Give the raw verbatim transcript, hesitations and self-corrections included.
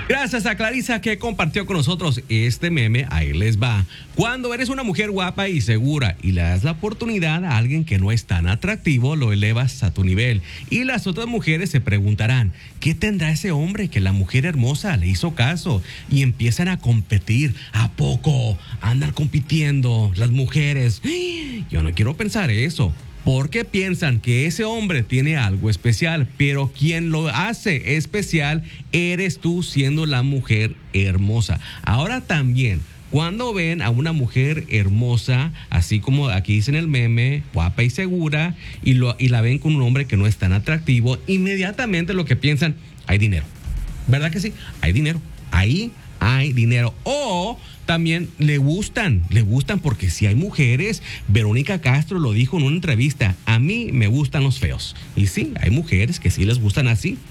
Gracias a Clarisa que compartió con nosotros este meme. Ahí les va. Cuando eres una mujer guapa y segura y le das la oportunidad a alguien que no es tan atractivo, lo elevas a tu nivel. Y las otras mujeres se preguntarán, ¿qué tendrá ese hombre que la mujer hermosa le hizo caso? Y empiezan a competir. ¿A poco? Andan compitiendo las mujeres. Yo no quiero pensar eso. Porque piensan que ese hombre tiene algo especial, pero quien lo hace especial eres tú siendo la mujer hermosa. Ahora también, cuando ven a una mujer hermosa, así como aquí dice en el meme, guapa y segura, y, lo, y la ven con un hombre que no es tan atractivo, inmediatamente lo que piensan, hay dinero. ¿Verdad que sí? Hay dinero. Ahí hay dinero. O también le gustan, le gustan porque si hay mujeres, Verónica Castro lo dijo en una entrevista, a mí me gustan los feos. Y sí, hay mujeres que sí les gustan así.